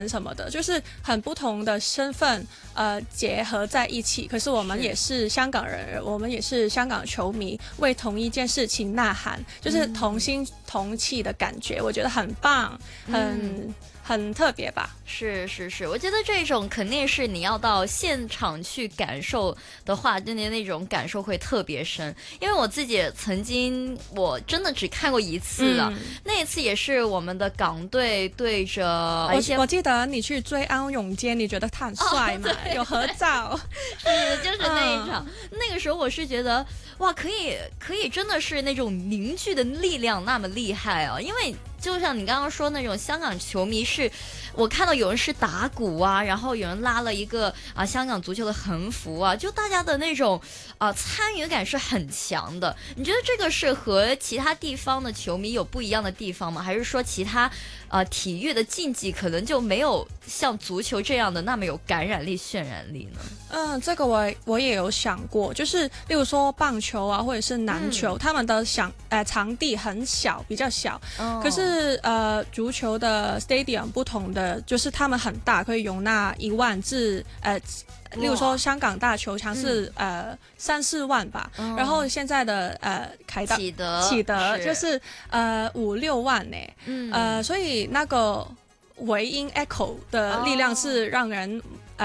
什么的，就是很不同的身份结合在一起。可是我们也是香港人，我们也是香港球迷，为同一件事情呐喊，就是同心同气的感觉，我觉得很棒，很特别吧。 是是是，我觉得这种肯定是你要到现场去感受的话，真的那种感受会特别深。因为我自己曾经，我真的只看过一次了，那一次也是我们的港队对着我记得你去追安永坚，你觉得他很帅嘛？有合照， 是就是那一场，那个时候我是觉得哇，可以真的是那种凝聚的力量那么厉害啊，因为。就像你刚刚说那种香港球迷是，我看到有人是打鼓啊，然后有人拉了一个香港足球的横幅啊，就大家的那种参与感是很强的。你觉得这个是和其他地方的球迷有不一样的地方吗？还是说其他体育的竞技可能就没有像足球这样的那么有感染力、渲染力呢？ 这个我也有想过，就是例如说棒球啊，或者是篮球，他们的场地很小，比较小，可是足球的 stadium 不同的，就是他们很大，可以容纳1万至例如说香港大球场是3-4万吧，然后现在的启德就是5-6万呢，所以那个回音 echo 的力量是让人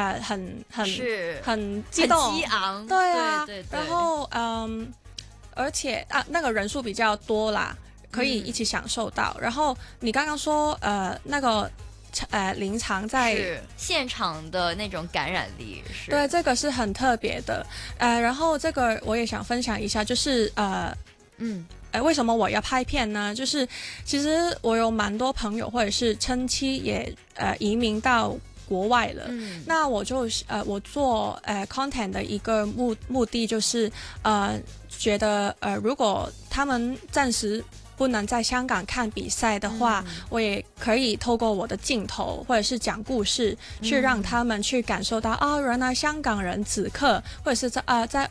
很激动、 很激昂， 对啊， 对， 然后而且那个人数比较多啦，可以一起享受到。然后你刚刚说那个临场在现场的那种感染力，是对，这个是很特别的。然后这个我也想分享一下，就是为什么我要拍片呢？就是其实我有蛮多朋友或者是亲戚也移民到国外了，那我就我做content 的一个目的就是觉得如果他们暂时不能在香港看比赛的话，我也可以透过我的镜头或者是讲故事，去让他们去感受到原来香港人此刻或者是在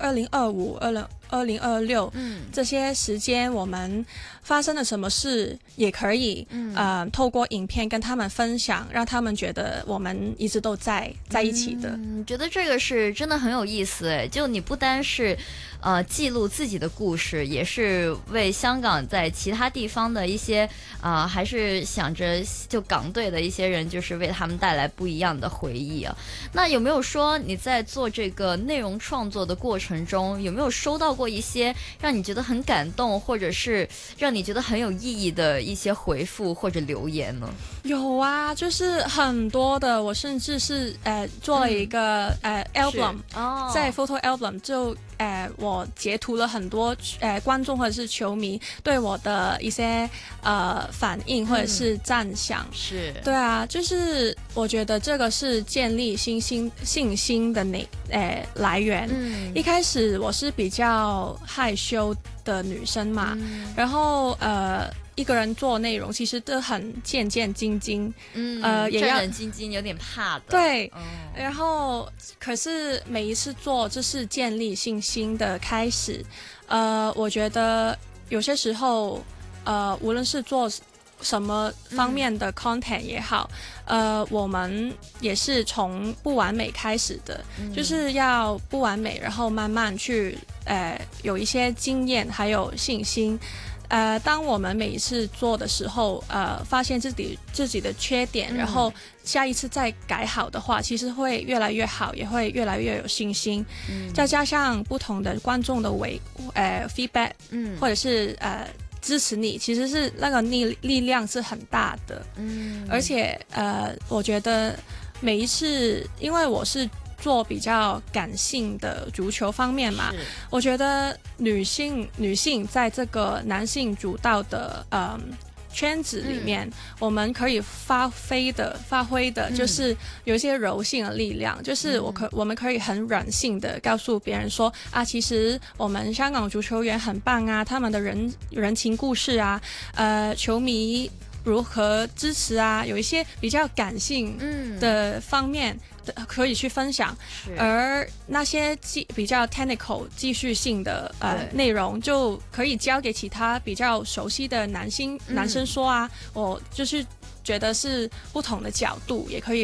2025、2026这些时间我们发生了什么事，也可以透过影片跟他们分享，让他们觉得我们一直都在一起的。 觉得这个是真的很有意思诶，就你不单是记录自己的故事，也是为香港在其他地方的一些还是想着就港队的一些人，就是为他们带来不一样的回忆啊。那有没有说你在做这个内容创作的过程中，有没有收到过一些让你觉得很感动，或者是让你觉得很有意义的一些回复或者留言呢？ 有啊，就是很多的，我甚至是做了一个album，在 photo album 就我截图了很多观众或者是球迷对我的一些反应或者是赞赏， 是对啊，就是我觉得这个是建立信心的来源。一开始我是比较害羞的女生嘛，然后一个人做内容其实都很战战兢兢，也要战战兢兢，有点怕的。 对，然后可是每一次做，这是建立信心的开始。我觉得有些时候，无论是做什么方面的 content 也好，我们也是从不完美开始的，就是要不完美，然后慢慢去有一些经验，还有信心。当我们每一次做的时候，发现自己的缺点，然后下一次再改好的话，其实会越来越好，也会越来越有信心。再加上不同的观众的feedback，或者是支持你，其实是那个力量是很大的。而且我觉得每一次，因为我是做比较感性的足球方面嘛，我觉得女性在这个男性主导的圈子里面，我们可以发挥的就是有一些柔性的力量，就是我们可以很软性的告诉别人说其实我们香港足球员很棒啊，他们的人情故事啊，球迷如何支持啊，有一些比较感性的方面可以去分享，而那些比较 technical 技术性的内容就可以交给其他比较熟悉的男生说我就是觉得是不同的角度，也可以